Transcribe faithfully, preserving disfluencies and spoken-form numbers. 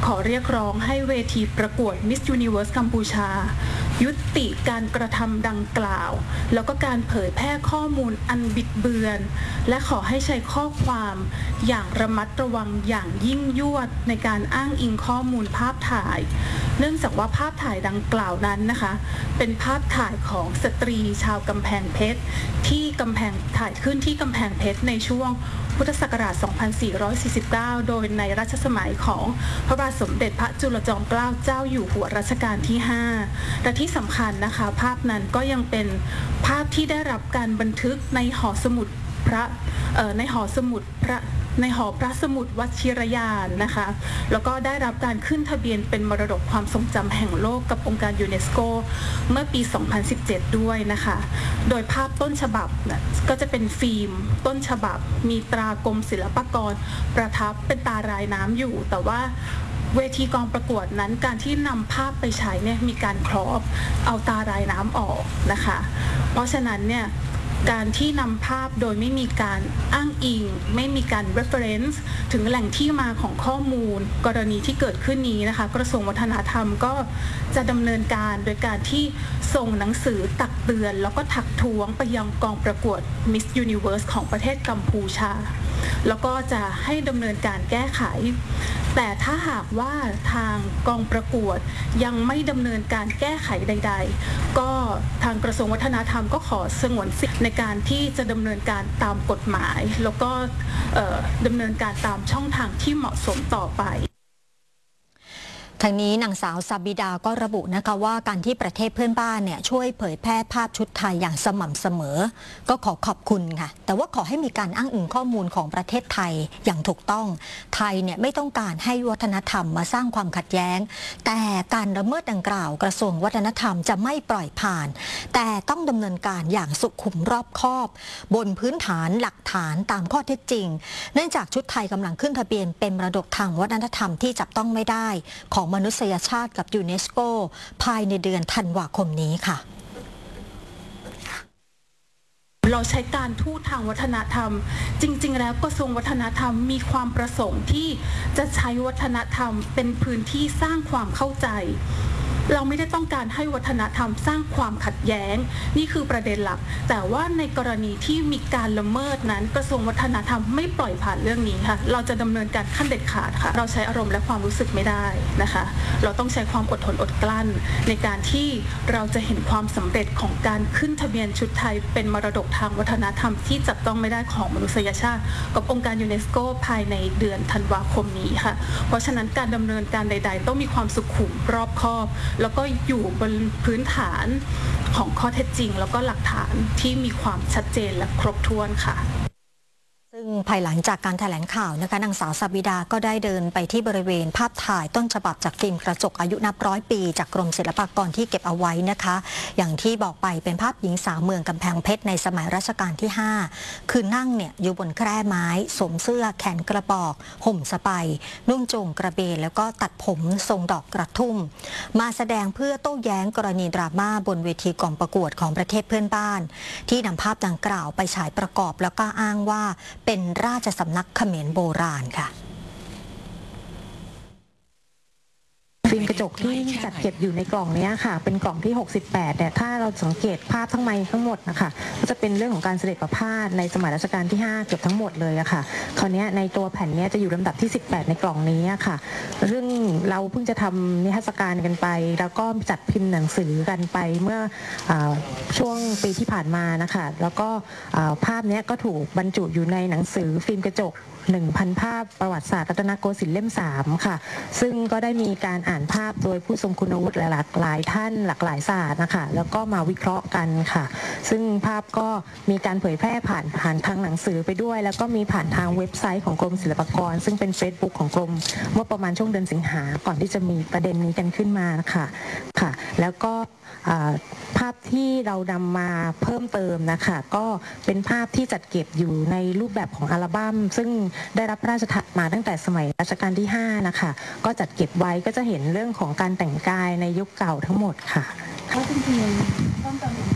ขอเรียกร้องให้เวทีประกวด Miss Universe กัมพูชายุติการกระทำดังกล่าวแล้วก็การเผยแพร่ข้อมูลอันบิดเบือนและขอให้ใช้ข้อความอย่างระมัดระวังอย่างยิ่งยวดในการอ้างอิงข้อมูลภาพถ่ายเนื่องจากว่าภาพถ่ายดังกล่าวนั้นนะคะเป็นภาพถ่ายของสตรีชาวกำแพงเพชรที่กำแพงถ่ายขึ้นที่กำแพงเพชรในช่วงพุทธศักราช สองพันสี่ร้อยสี่สิบเก้า โดยในรัชสมัยของพระบาทสมเด็จพระจุลจอมเกล้าเจ้าอยู่หัวรัชกาลที่ ห้า และที่สำคัญนะคะภาพนั้นก็ยังเป็นภาพที่ได้รับการบันทึกในหอสมุดพระในหอสมุดพระในหอพระสมุดวชิรยานนะคะแล้วก็ได้รับการขึ้นทะเบียนเป็นมรดกความทรงจำแห่งโลกกับองค์การยูเนสโกเมื่อปี สองพันสิบเจ็ด ด้วยนะคะโดยภาพต้นฉบับก็จะเป็นฟิล์มต้นฉบับมีตรากรมศิลปากรประทับเป็นตารายน้ำอยู่แต่ว่าเวทีกองประกวดนั้นการที่นำภาพไปใช้เนี่ยมีการครอบเอาตารายน้ำออกนะคะเพราะฉะนั้นเนี่ยการที่นำภาพโดยไม่มีการอ้างอิงไม่มีการ reference ถึงแหล่งที่มาของข้อมูลกรณีที่เกิดขึ้นนี้นะคะกระทรวงวัฒนธรรมก็จะดำเนินการโดยการที่ส่งหนังสือตักเตือนแล้วก็ทักท้วงไปยังกองประกวด Miss Universe ของประเทศกัมพูชาแล้วก็จะให้ดำเนินการแก้ไขแต่ถ้าหากว่าทางกองประกวดยังไม่ดำเนินการแก้ไขใดๆก็ทางกระทรวงวัฒนธรรมก็ขอสงวนสิทธิ์ในการที่จะดำเนินการตามกฎหมายแล้วก็ดำเนินการตามช่องทางที่เหมาะสมต่อไปทางนี้นางสาวซาบิดาก็ระบุนะคะว่าการที่ประเทศเพื่อนบ้านเนี่ยช่วยเผยแพร่ภาพชุดไทยอย่างสม่ำเสมอก็ขอขอบคุณค่ะแต่ว่าขอให้มีการอ้างอิงข้อมูลของประเทศไทยอย่างถูกต้องไทยเนี่ยไม่ต้องการให้วัฒนธรรมมาสร้างความขัดแย้งแต่การละเมิดดังกล่าวกระทรวงวัฒนธรรมจะไม่ปล่อยผ่านแต่ต้องดำเนินการอย่างสุขุมรอบคอบบนพื้นฐานหลักฐานตามข้อเท็จจริงเนื่องจากชุดไทยกำลังขึ้นทะเบียนเป็นมรดกทางวัฒนธรรมที่จับต้องไม่ได้ของมนุษยชาติกับยูเนสโกภายในเดือนธันวาคมนี้ค่ะเราใช้การทูตทางวัฒนธรรมจริงๆแล้วกระทรวงวัฒนธรรมมีความประสงค์ที่จะใช้วัฒนธรรมเป็นพื้นที่สร้างความเข้าใจเราไม่ได้ต้องการให้วัฒนธรรมสร้างความขัดแย้งนี่คือประเด็นหลักแต่ว่าในกรณีที่มีการละเมิดนั้นกระทรวงวัฒนธรรมไม่ปล่อยผ่านเรื่องนี้ค่ะเราจะดำเนินการขั้นเด็ดขาดค่ะเราใช้อารมณ์และความรู้สึกไม่ได้นะคะเราต้องใช้ความอดทนอดกลั้นในการที่เราจะเห็นความสำเร็จของการขึ้นทะเบียนชุดไทยเป็นมรดกทางวัฒนธรรมที่จับต้องไม่ได้ของมนุษยชาติกับองค์การยูเนสโกภายในเดือนธันวาคมนี้ค่ะเพราะฉะนั้นการดำเนินการใดๆต้องมีความสุขุมรอบคอบแล้วก็อยู่บนพื้นฐานของข้อเท็จจริงแล้วก็หลักฐานที่มีความชัดเจนและครบถ้วนค่ะซึ่งภายหลังจากการแถลงข่าวนะคะนางสาวซาบิดาก็ได้เดินไปที่บริเวณภาพถ่ายต้นฉบับจากฟิล์มกระจกอายุนับร้อยปีจากกรมศิลปากรที่เก็บเอาไว้นะคะอย่างที่บอกไปเป็นภาพหญิงสาวเมืองกำแพงเพชรในสมัยรัชกาลที่ห้าคือนั่งเนี่ยอยู่บนแคร่ไม้สวมเสื้อแขนกระบอกห่มสบายนุ่งโจงกระเบนแล้วก็ตัดผมทรงดอกกระทุ่มมาแสดงเพื่อโต้แย้งกรณีดราม่าบนเวทีกองประกวดของประเทศเพื่อนบ้านที่นำภาพดังกล่าวไปฉายประกอบแล้วก็อ้างว่าเป็นราชสำนักเขมรโบราณค่ะฟิล์มกระจกที่จัดเก็บอยู่ในกล่องนี้ค่ะเป็นกล่องที่หกสิบแปดเนี่ยถ้าเราสังเกตภาพทั้งไม้ทั้งหมดนะคะก็จะเป็นเรื่องของการเสด็จประพาสในสมัยรัชกาลที่ห้าเกือบทั้งหมดเลยอะค่ะคราวนี้ในตัวแผ่นนี้จะอยู่ลำดับที่สิบแปดในกล่องนี้ค่ะซึ่งเราเพิ่งจะทำนิทรรศการกันไปแล้วก็จัดพิมพ์หนังสือกันไปเมื่อช่วงปีที่ผ่านมานะคะแล้วก็ภาพนี้ก็ถูกบรรจุอยู่ในหนังสือฟิล์มกระจกหนึ่งพัน ภาพประวัติศาสตร์รัตนโกสินทร์เล่มสามค่ะซึ่งก็ได้มีการอ่านภาพโดยผู้ทรงคุณวุฒิหลากหลายท่านหลากหลายศาสตร์นะคะแล้วก็มาวิเคราะห์กันค่ะซึ่งภาพก็มีการเผยแพร่ผ่านผ่านทางหนังสือไปด้วยแล้วก็มีผ่านทางเว็บไซต์ของกรมศิลปากรซึ่งเป็น Facebook ของกรมเมื่อประมาณช่วงเดือนสิงหาก่อนที่จะมีประเด็นนี้กันขึ้นมานะคะค่ะแล้วก็ภาพที่เรานำมาเพิ่มเติมนะคะก็เป็นภาพที่จัดเก็บอยู่ในรูปแบบของอัลบั้มซึ่งได้รับพระราชทานมาตั้งแต่สมัยรัชกาลที่ห้านะคะก็จัดเก็บไว้ก็จะเห็นเรื่องของการแต่งกายในยุคเก่าทั้งหมดค่ะเขาจริงๆเพิ่มเติม